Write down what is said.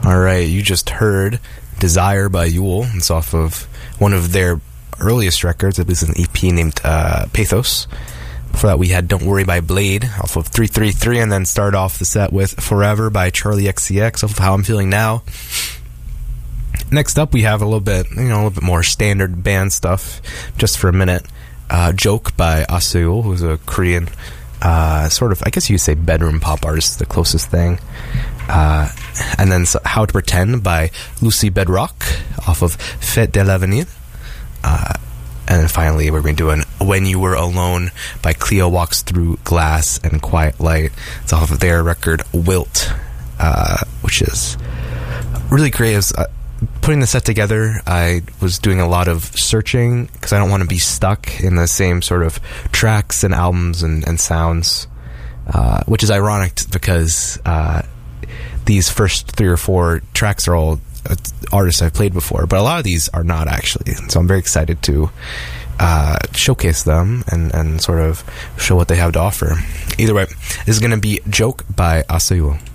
All right, you just heard Desire by Yule. It's off of one of their earliest records. It was an EP named Pathos. Before that, we had Don't Worry by Blade off of 333, and then started off the set with Forever by Charlie XCX off of How I'm Feeling Now. Next up, we have a little bit more standard band stuff, just for a minute. Joke by Aseul, who's a Korean sort of, I guess you could say, bedroom pop artist, the closest thing. And then How to Pretend by Lucy Bedrock off of Fête de l'Avenir. And then finally, we're going to be doing When You Were Alone by Cleo Walks Through Glass and Quiet Light. It's off of their record Wilt, which is really great. Putting the set together, I was doing a lot of searching because I don't want to be stuck in the same sort of tracks and albums and sounds, which is ironic because these first 3 or 4 tracks are all artists I've played before, but a lot of these are not actually. So I'm very excited to showcase them and sort of show what they have to offer. Either way, this is going to be Joke by Aseul.